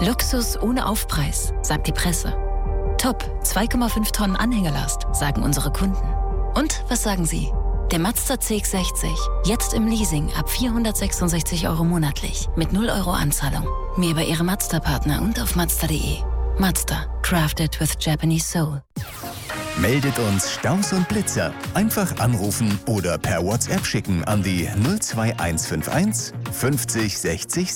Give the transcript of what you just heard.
Luxus ohne Aufpreis, sagt die Presse. Top, 2,5 Tonnen Anhängerlast, sagen unsere Kunden. Und was sagen Sie? Der Mazda CX-60, jetzt im Leasing ab 466 € monatlich, mit 0 € Anzahlung. Mehr über Ihre Mazda-Partner und auf Mazda.de. Mazda, crafted with Japanese soul. Meldet uns Staus und Blitzer. Einfach anrufen oder per WhatsApp schicken an die 02151 50 60